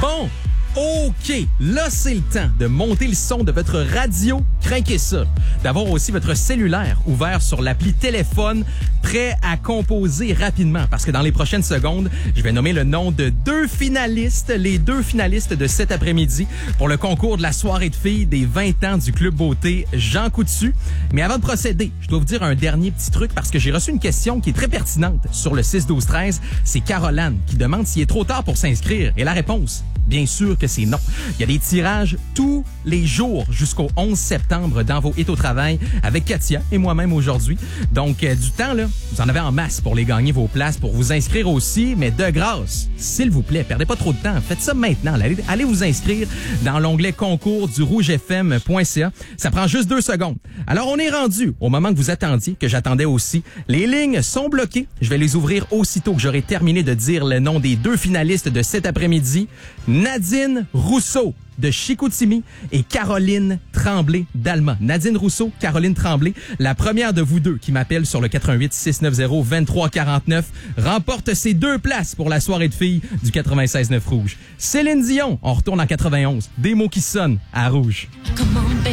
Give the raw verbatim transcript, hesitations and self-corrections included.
Bon, OK, là, c'est le temps de monter le son de votre radio. Crinquez ça. D'avoir aussi votre cellulaire ouvert sur l'appli téléphone, prêt à composer rapidement. Parce que dans les prochaines secondes, je vais nommer le nom de deux finalistes, les deux finalistes de cet après-midi pour le concours de la soirée de filles des vingt ans du Club Beauté Jean Coutu. Mais avant de procéder, je dois vous dire un dernier petit truc parce que j'ai reçu une question qui est très pertinente sur le six douze treize. C'est Caroline qui demande s'il est trop tard pour s'inscrire. Et la réponse, bien sûr que c'est non. Il y a des tirages tous les jours jusqu'au onze septembre dans vos hits au travail avec Katia et moi-même aujourd'hui. Donc, euh, du temps, là, vous en avez en masse pour les gagner vos places, pour vous inscrire aussi, mais de grâce, s'il vous plaît, perdez pas trop de temps. Faites ça maintenant. Allez, allez vous inscrire dans l'onglet concours du rouge f m point c a. Ça prend juste deux secondes. Alors, on est rendu au moment que vous attendiez, que j'attendais aussi. Les lignes sont bloquées. Je vais les ouvrir aussitôt que j'aurai terminé de dire le nom des deux finalistes de cet après-midi. Nadine Rousseau de Chicoutimi et Caroline Tremblay d'Alma. Nadine Rousseau, Caroline Tremblay, la première de vous deux qui m'appelle sur le quatre un huit, six neuf zéro, deux trois quatre neuf remporte ces deux places pour la soirée de filles du quatre-vingt-seize neuf Rouge. Céline Dion, on retourne en quatre-vingt-onze. Des mots qui sonnent à Rouge.